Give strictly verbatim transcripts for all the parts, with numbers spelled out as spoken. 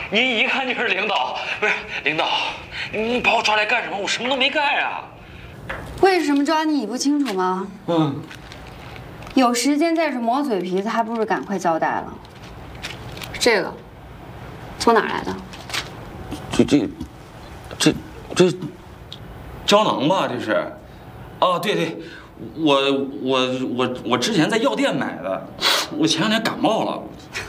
您一看就是领导，不是领导，你把我抓来干什么？我什么都没干呀。 为什么抓你，你不清楚吗？嗯。有时间在这磨嘴皮子，还不如赶快交代了。这个从哪儿来的？ 这这这这胶囊吧？这是？哦，对对，我我我我之前在药店买的，我前两天感冒了。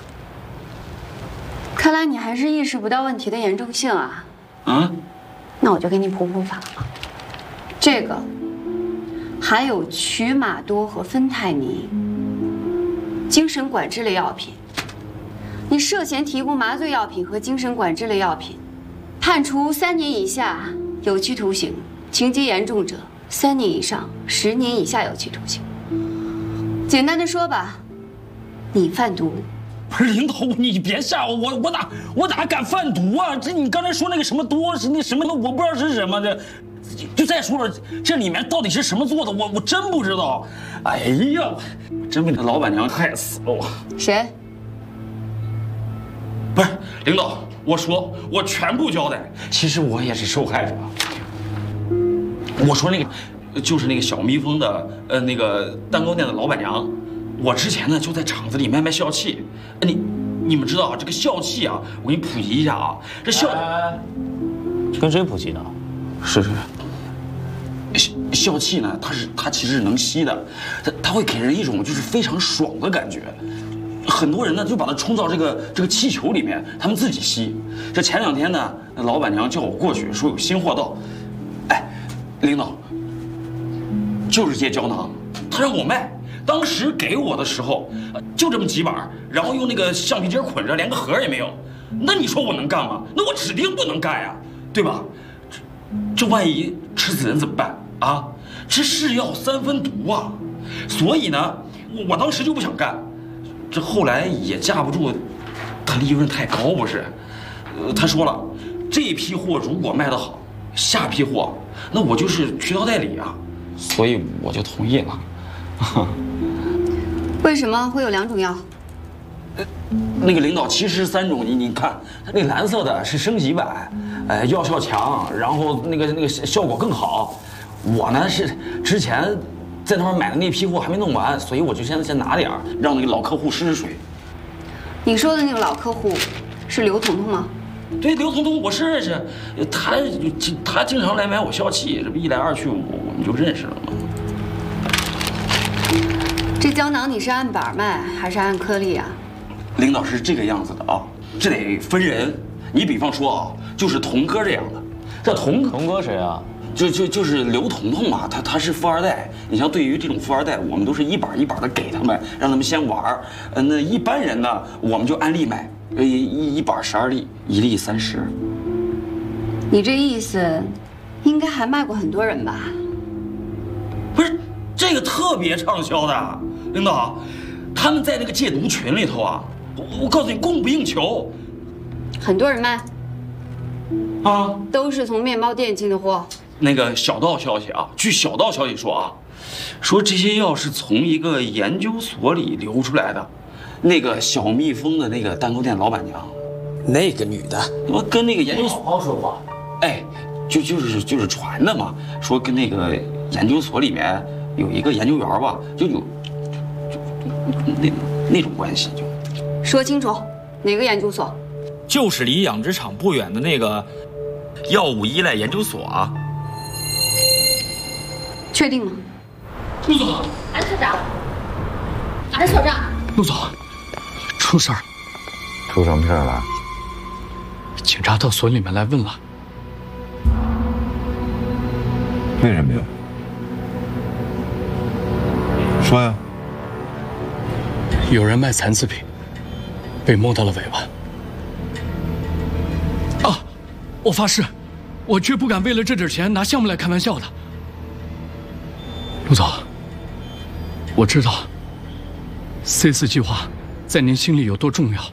看来你还是意识不到问题的严重性啊！ 啊？ 那我就给你普普法。这个含有曲马多和芬太尼，精神管制类药品。你涉嫌提供麻醉药品和精神管制类药品，判处三年以下有期徒刑，情节严重者三年以上十年以下有期徒刑。简单的说吧，你贩毒。 不是领导，你别吓我，我我哪我哪敢贩毒啊？这你刚才说那个什么多是那什么，我不知道是什么的。就再说了，这里面到底是什么做的，我我真不知道。哎呀，真被那老板娘害死了我。 谁？ 不是领导，我说我全部交代。其实我也是受害者。我说那个就是那个小蜜蜂的呃那个蛋糕店的老板娘。我之前呢就在厂子里面卖笑气，你你们知道这个笑气啊，我给你普及一下啊，这笑， 跟谁普及呢？ 是是是，笑气呢，它是它其实是能吸的，它它会给人一种就是非常爽的感觉。很多人呢就把它冲到这个这个气球里面，他们自己吸。这前两天呢，那老板娘叫我过去说有新货到，哎，领导，就是这胶囊，他让我卖。当时给我的时候，就这么几板，然后用那个橡皮筋捆着，连个盒也没有。那你说我能干吗？那我指定不能干呀，对吧？这这万一吃死人怎么办啊？这是药三分毒啊！所以呢，我我当时就不想干。这后来也架不住，他利润太高不是？呃，他说了，这批货如果卖得好，下批货那我就是渠道代理啊，所以我就同意了。 为什么会有两种药？ 呃，那个领导其实三种，你你看，那蓝色的是升级版，呃，药效强，然后那个那个效果更好。我呢是之前在那边买的那批货还没弄完，所以我就现在先拿点儿，让那个老客户试试水。 你说的那个老客户是刘彤彤吗？ 对，刘彤彤我是认识，他他经常来买我笑气，这不一来二去我我们就认识了吗？ 这胶囊你是按板卖还是按颗粒啊？ 领导是这个样子的啊，这得分人。你比方说啊，就是童哥这样的，这童童哥谁啊？ 就就就是刘彤彤嘛，他他是富二代。你像对于这种富二代，我们都是一板一板的给他们，让他们先玩儿。呃，那一般人呢，我们就按粒卖，呃，一一板十二粒，一粒三十。 你这意思，应该还卖过很多人吧？ 不是，这个特别畅销的。领导，他们在那个戒毒群里头啊，我我告诉你，供不应求， 很多人卖， 啊， 都是从面包店进的货。 那个小道消息啊，据小道消息说啊，说这些药是从一个研究所里流出来的，那个小蜜蜂的那个蛋糕店老板娘， 那个女的， 我跟那个研究所好好说话， 哎，就就是就是传的嘛，说跟那个研究所里面有一个研究员吧，就有。那那种关系就说清楚，哪个研究所？ 就是离养殖场不远的那个药物依赖研究所啊。 确定吗？ 陆总， 安所长，安所长， 陆总，出事儿， 出什么事儿了？ 警察到所里面来问了。 为什么呀？说呀。 有人卖残次品，被摸到了尾巴。啊！我发誓，我绝不敢为了这点钱拿项目来开玩笑的。陆总，我知道 C 四计划在您心里有多重要。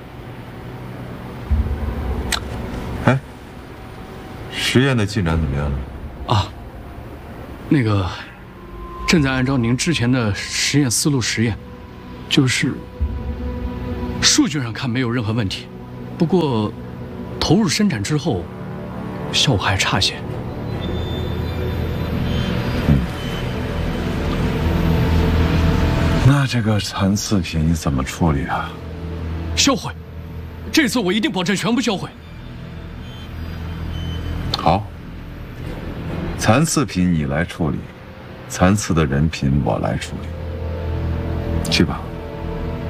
哎，实验的进展怎么样了？ 啊，那个正在按照您之前的实验思路实验。就是数据上看没有任何问题，不过投入生产之后，效果还差些。 嗯，那这个残次品你怎么处理啊？ 销毁，这次我一定保证全部销毁。 好，残次品你来处理，残次的人品我来处理。去吧。